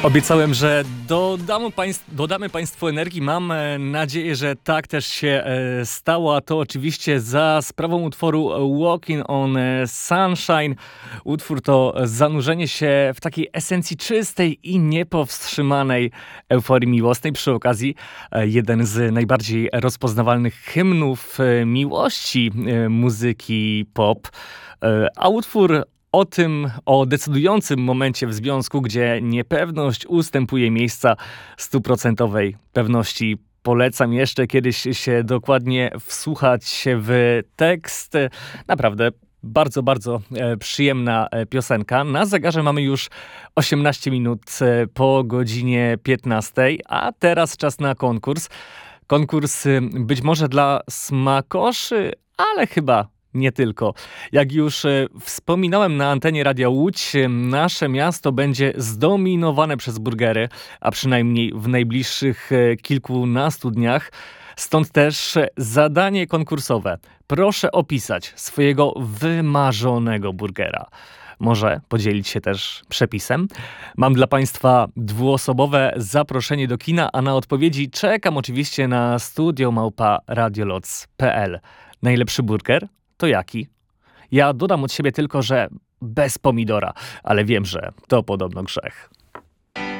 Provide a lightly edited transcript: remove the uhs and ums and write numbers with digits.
Obiecałem, że dodamy Państwu energii. Mam nadzieję, że tak też się stało, a to oczywiście za sprawą utworu Walking on Sunshine. Utwór to zanurzenie się w takiej esencji czystej i niepowstrzymanej euforii miłosnej. Przy okazji jeden z najbardziej rozpoznawalnych hymnów miłości muzyki pop, a utwór o decydującym momencie w związku, gdzie niepewność ustępuje miejsca stuprocentowej pewności. Polecam jeszcze kiedyś się dokładnie wsłuchać w tekst. Naprawdę bardzo, bardzo przyjemna piosenka. Na zegarze mamy już 18 minut po godzinie 15, a teraz czas na konkurs. Konkurs być może dla smakoszy, ale chyba nie tylko. Jak już wspominałem na antenie Radia Łódź, nasze miasto będzie zdominowane przez burgery, a przynajmniej w najbliższych kilkunastu dniach. Stąd też zadanie konkursowe. Proszę opisać swojego wymarzonego burgera. Może podzielić się też przepisem. Mam dla Państwa dwuosobowe zaproszenie do kina, a na odpowiedzi czekam oczywiście na studio@radioloc.pl. Najlepszy burger? To jaki? Ja dodam od siebie tylko, że bez pomidora, ale wiem, że to podobno grzech.